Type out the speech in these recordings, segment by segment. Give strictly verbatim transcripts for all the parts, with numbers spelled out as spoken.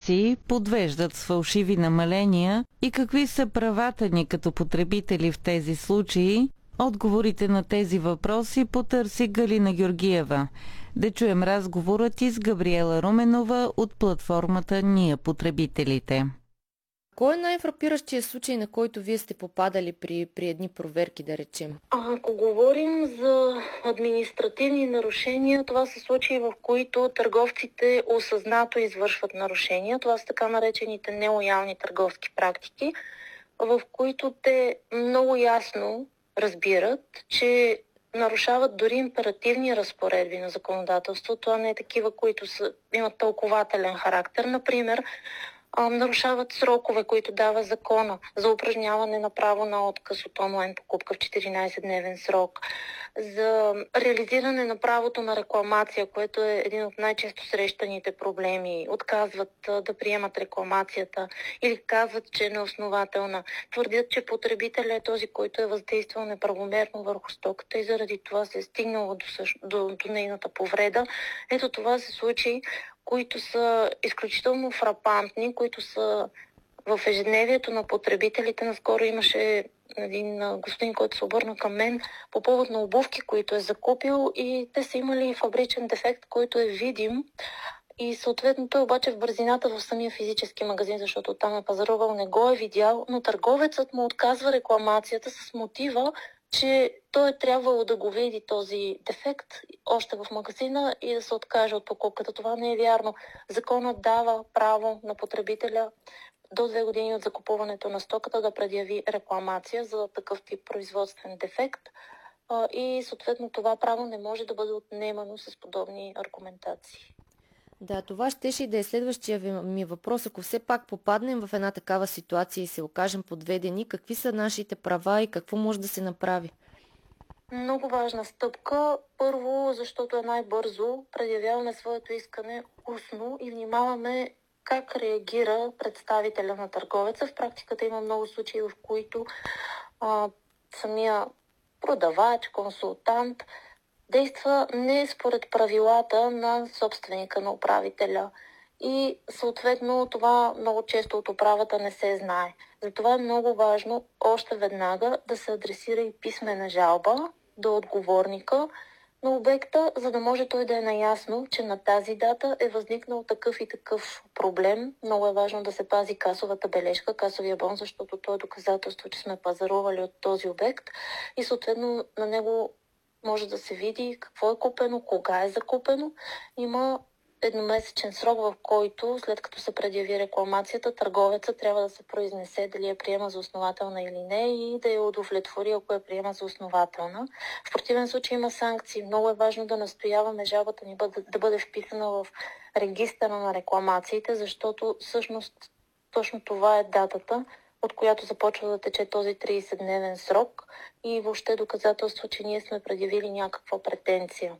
си подвеждат с фалшиви намаления и какви са правата ни като потребители в тези случаи? Отговорите на тези въпроси потърси Галина Георгиева. Да чуем разговорът и с Габриела Руменова от платформата Ние потребителите. Кой е най-фрапиращият случай, на който вие сте попадали при, при едни проверки, да речем? Ако говорим за административни нарушения, това са случаи, в които търговците осъзнато извършват нарушения. Това са така наречените нелоялни търговски практики, в които те много ясно разбират, че нарушават дори императивни разпоредби на законодателството, а не такива, които са, имат тълкователен характер. Например, нарушават срокове, които дава закона за упражняване на право на отказ от онлайн покупка в четиринайсетдневен срок, за реализиране на правото на рекламация, което е един от най-често срещаните проблеми. Отказват да приемат рекламацията или казват, че е неоснователна. Твърдят, че потребителят е този, който е въздействал неправомерно върху стоката и заради това се е стигнало до, същ... до, до нейната повреда. Ето това се случи, които са изключително фрапантни, които са в ежедневието на потребителите. Наскоро имаше един господин, който се обърна към мен по повод на обувки, които е закупил и те са имали фабричен дефект, който е видим. И съответно той обаче в бързината в самия физически магазин, защото там е пазарувал, не го е видял, но търговецът му отказва рекламацията с мотива, че той е трябвало да го види този дефект още в магазина и да се откаже от покупката. Това не е вярно. Законът дава право на потребителя до две години от закупуването на стоката да предяви рекламация за такъв тип производствен дефект и съответно това право не може да бъде отнемано с подобни аргументации. Да, това щеше и да е следващия ми въпрос. Ако все пак попаднем в една такава ситуация и се окажем подведени, какви са нашите права и какво може да се направи? Много важна стъпка. Първо, защото е най-бързо, предявяваме своето искане устно и внимаваме как реагира представителя на търговеца. В практиката има много случаи, в които а, самия продавач, консултант действа не според правилата на собственика, на управителя. И съответно това много често от управата не се знае. Затова е много важно още веднага да се адресира и писмена жалба до отговорника на обекта, за да може той да е наясно, че на тази дата е възникнал такъв и такъв проблем. Много е важно да се пази касовата бележка, касовия бон, защото то е доказателство, че сме пазарували от този обект и съответно на него може да се види какво е купено, кога е закупено. Има едномесечен срок, в който, след като се предяви рекламацията, търговецът трябва да се произнесе дали я приема за основателна или не и да я удовлетвори, ако я приема за основателна. В противен случай има санкции. Много е важно да настояваме жалбата ни да бъде вписана в регистъра на рекламациите, защото всъщност точно това е датата, от която започва да тече този трийсетдневен срок и въобще доказателство, че ние сме предявили някаква претенция.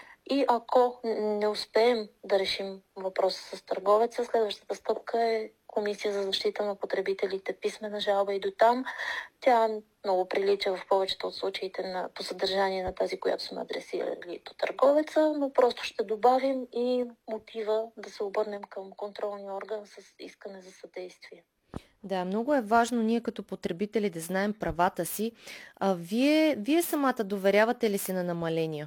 И ако не успеем да решим въпроса с търговеца, следващата стъпка е Комисия за защита на потребителите, писмена жалба и дотам. Тя много прилича в повечето от случаите на, по съдържание на тази, която сме адресирали до търговеца, но просто ще добавим и мотива да се обърнем към контролния орган с искане за съдействие. Да, много е важно ние като потребители да знаем правата си. А вие, вие самата доверявате ли се на намаления?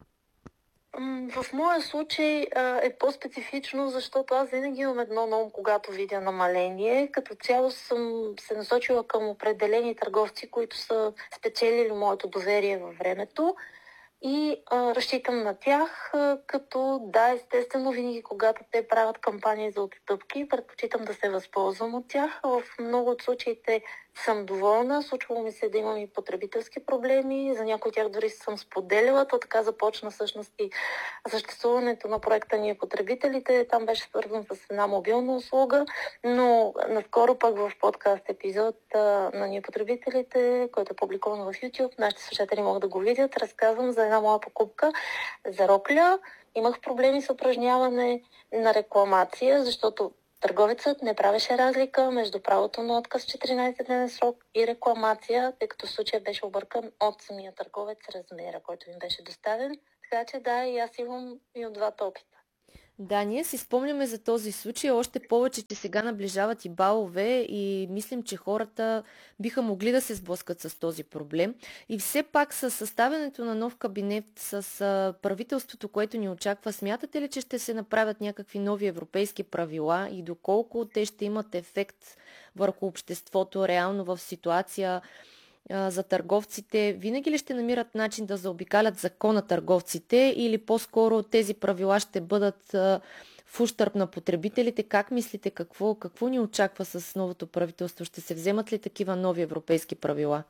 В моя случай е по-специфично, защото аз винаги имам едно на ум, когато видя намаление. Като цяло съм се насочила към определени търговци, които са спечелили моето доверие във времето и а, разчитам на тях, а, като да, естествено, винаги когато те правят кампании за отстъпки, предпочитам да се възползвам от тях. В много от случаите съм доволна. Случвало ми се да имам и потребителски проблеми. За някои от тях дори съм споделяла. То така започна всъщност и съществуването на проекта Ние потребителите. Там беше свързан с една мобилна услуга, но наскоро пък в подкаст епизод на Ние потребителите, който е публикуван в YouTube, нашите слушатели могат да го видят, разказвам за една моя покупка за рокля. Имах проблеми с упражняване на рекламация, защото търговецът не правеше разлика между правото на отказ в четиринайсетдневен срок и рекламация, тъй като в случая беше объркан от самия търговец размера, който им беше доставен. Така че да, и аз имам и от двата опита. Да, ние си спомняме за този случай, още повече, че сега наближават и балове и мислим, че хората биха могли да се сблъскат с този проблем. И все пак с съставянето на нов кабинет, с а, правителството, което ни очаква, смятате ли, че ще се направят някакви нови европейски правила и доколко те ще имат ефект върху обществото реално в ситуация а, за търговците? Винаги ли ще намират начин да заобикалят закона търговците или по-скоро тези правила ще бъдат а, в ущърб на потребителите? Как мислите, какво, какво ни очаква с новото правителство? Ще се вземат ли такива нови европейски правила?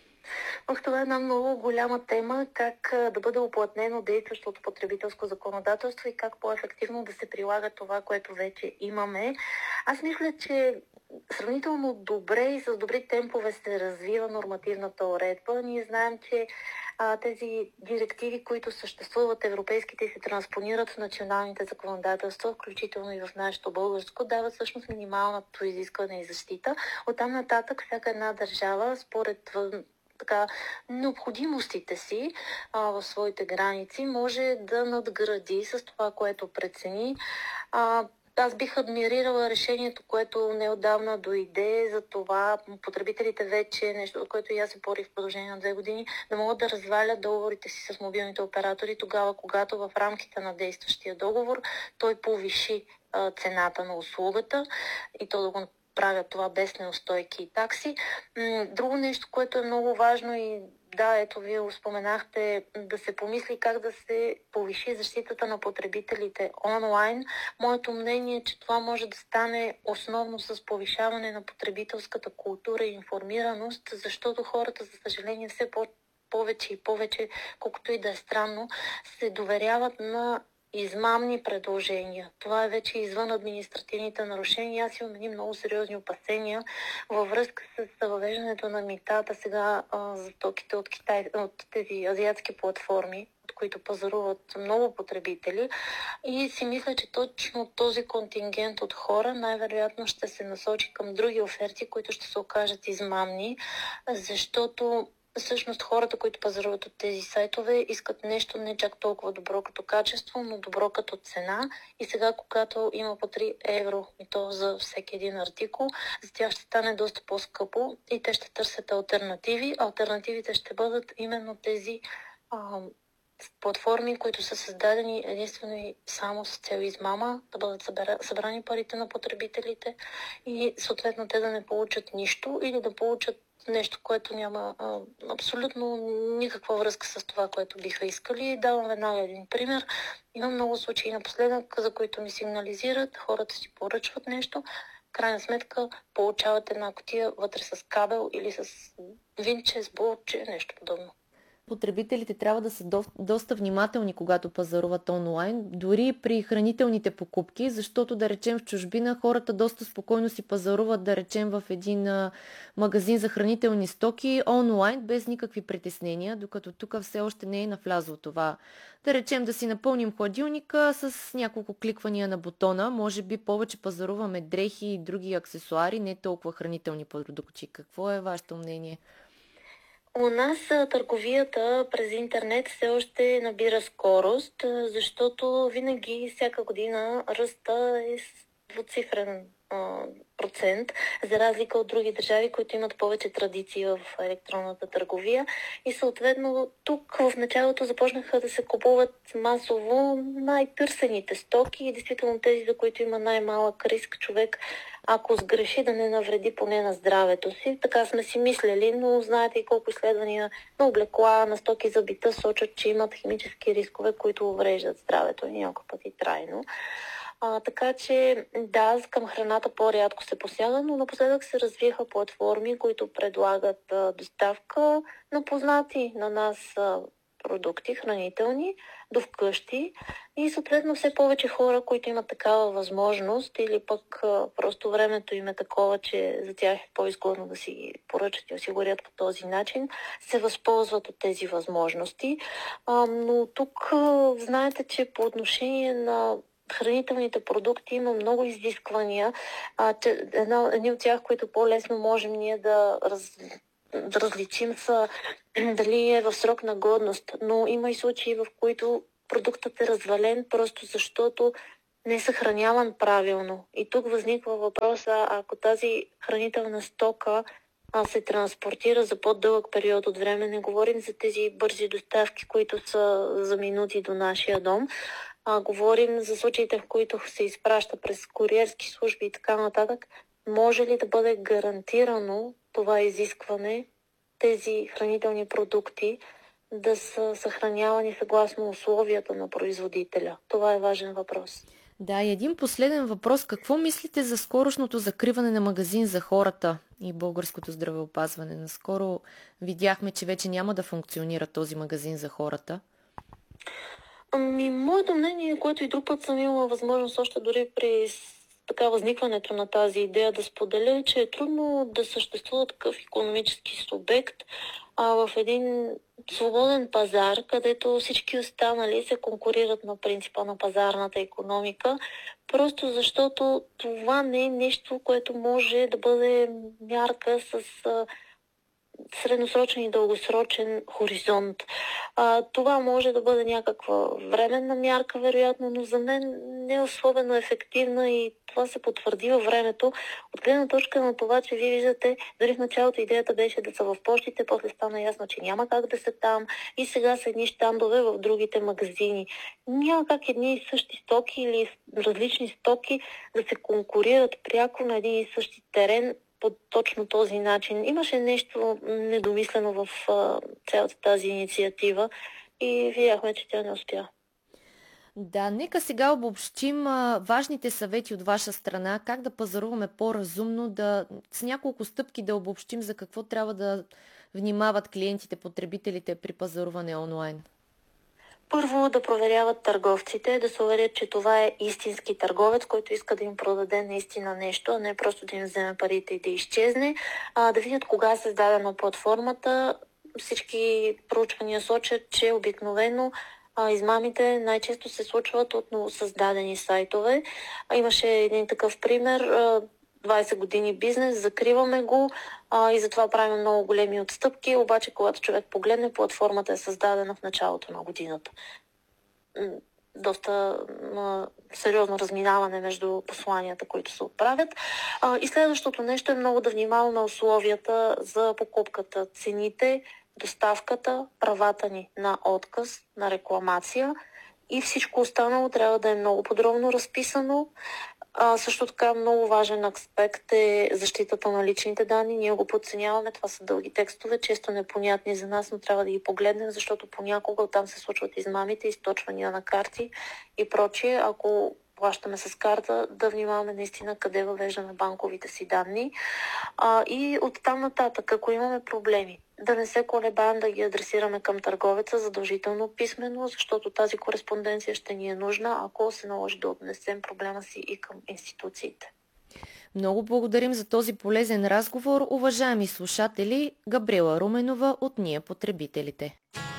Ох, това е една много голяма тема, как а, да бъде уплътнено действащото потребителско законодателство и как по-ефективно да се прилага това, което вече имаме. Аз мисля, че сравнително добре и с добри темпове се развива нормативната уредба. Ние знаем, че а, тези директиви, които съществуват европейските и се транспонират в националните законодателства, включително и в нашето българско, дават всъщност минималното изискване и защита. Оттам нататък всяка една държава, според така, необходимостите си а, в своите граници, може да надгради с това, което прецени. А, аз бих адмирирала решението, което неотдавна дойде за това потребителите вече, нещо, от което и аз се борих в продължение на две години, да могат да развалят договорите си с мобилните оператори тогава, когато в рамките на действащия договор той повиши а, цената на услугата и то да го правят това без неустойки и такси. Друго нещо, което е много важно и да, ето вие го споменахте, да се помисли как да се повиши защитата на потребителите онлайн. Моето мнение е, че това може да стане основно с повишаване на потребителската култура и информираност, защото хората, за съжаление, все по- повече и повече, колкото и да е странно, се доверяват на измамни предложения. Това е вече извън административните нарушения. Аз имам едни много сериозни опасения във връзка с въвеждането на митата сега а, за стоките от Китай, от тези азиатски платформи, от които пазаруват много потребители. И си мисля, че точно този контингент от хора най-вероятно ще се насочи към други оферти, които ще се окажат измамни, защото всъщност хората, които пазаруват от тези сайтове, искат нещо не чак толкова добро като качество, но добро като цена. И сега, когато има по три евро и то за всеки един артикул, за тях ще стане доста по-скъпо и те ще търсят алтернативи. Алтернативите ще бъдат именно тези а, платформи, които са създадени единствено и само с цел измама, да бъдат събера, събрани парите на потребителите и съответно те да не получат нищо или да получат нещо, което няма а, абсолютно никаква връзка с това, което биха искали. Давам веднага един пример. Има много случаи напоследък, за които ми сигнализират, хората си поръчват нещо, в крайна сметка получават една кутия вътре с кабел или с винче, с блоче, нещо подобно. Потребителите трябва да са до, доста внимателни, когато пазаруват онлайн, дори при хранителните покупки, защото да речем в чужбина хората доста спокойно си пазаруват, да речем в един а, магазин за хранителни стоки онлайн, без никакви притеснения, докато тук все още не е навлязло това. Да речем да си напълним хладилника с няколко кликвания на бутона, може би повече пазаруваме дрехи и други аксесуари, не толкова хранителни продукти. Какво е вашето мнение? У нас търговията през интернет все още набира скорост, защото винаги всяка година ръста е двуцифрен процент, за разлика от други държави, които имат повече традиции в електронната търговия. И съответно тук в началото започнаха да се купуват масово най-търсените стоки и действително тези, за които има най-малък риск човек, ако сгреши, да не навреди поне на здравето си. Така сме си мислели, но знаете и колко изследвания на облекла, на стоки за бита сочат, че имат химически рискове, които увреждат здравето и няколко пъти трайно. А, така че да, към храната по-рядко се посяга, но напоследък се развиха платформи, които предлагат а, доставка на познати на нас а, продукти хранителни до вкъщи и съответно все повече хора, които имат такава възможност или пък а, просто времето им е такова, че за тях е по-изгодно да си ги поръчат и осигурят по този начин, се възползват от тези възможности. А, но тук а, знаете, че по отношение на хранителните продукти има много изисквания. А, че една, едни от тях, които по-лесно можем ние да, раз, да различим са дали е в срок на годност. Но има и случаи, в които продуктът е развален, просто защото не е съхраняван правилно. И тук възниква въпроса, ако тази хранителна стока а, се транспортира за по-дълъг период от време, не говорим за тези бързи доставки, които са за минути до нашия дом, а говорим за случаите, в които се изпраща през куриерски служби и така нататък, може ли да бъде гарантирано това изискване, тези хранителни продукти да са съхранявани съгласно условията на производителя? Това е важен въпрос. Да, и един последен въпрос. Какво мислите за скорошното закриване на магазин за хората и българското здравеопазване? Наскоро видяхме, че вече няма да функционира този магазин за хората. Ами, моето мнение, което и друг път съм имала възможност още дори при така възникването на тази идея да споделя, е, че е трудно да съществува такъв икономически субект а, в един свободен пазар, където всички останали се конкурират на принципа на пазарната икономика, просто защото това не е нещо, което може да бъде мярка с а, средносрочен и дългосрочен хоризонт. А, това може да бъде някаква временна мярка, вероятно, но за мен не е особено ефективна и това се потвърди във времето. От гледна точка на това, че вие виждате, дори в началото идеята беше да са в почтите, после стана ясно, че няма как да са там и сега са едни щандове в другите магазини. Няма как едни и същи стоки или различни стоки да се конкурират пряко на един и същи терен по точно този начин. Имаше нещо недомислено в а, цялата тази инициатива и видяхме, че тя не успя. Да, нека сега обобщим а, важните съвети от ваша страна, как да пазаруваме по-разумно, да, с няколко стъпки да обобщим за какво трябва да внимават клиентите, потребителите при пазаруване онлайн. Първо да проверяват търговците, да се уверят, че това е истински търговец, който иска да им продаде наистина нещо, а не просто да им вземе парите и да изчезне. А, да видят кога е създадена платформата. Всички проучвания сочат, че обикновено а, измамите най-често се случват от новосъздадени сайтове. А, имаше един такъв пример. А, двайсет години бизнес, закриваме го а, и затова правим много големи отстъпки, обаче когато човек погледне, платформата е създадена в началото на годината. Доста а, сериозно разминаване между посланията, които се отправят. А, и следващото нещо е много да внимаваме условията за покупката, цените, доставката, правата ни на отказ, на рекламация и всичко останало трябва да е много подробно разписано. А, също така много важен аспект е защитата на личните данни. Ние го подценяваме. Това са дълги текстове, често непонятни за нас, но трябва да ги погледнем, защото понякога там се случват измамите, източвания на карти и прочие. Ако плащаме с карта, да внимаваме наистина къде въвеждаме банковите си данни. А, и оттам нататък, ако имаме проблеми, да не се колебаем да ги адресираме към търговеца задължително писмено, защото тази кореспонденция ще ни е нужна, ако се наложи да отнесем проблема си и към институциите. Много благодарим за този полезен разговор, уважаеми слушатели. Габриела Руменова от Ние потребителите.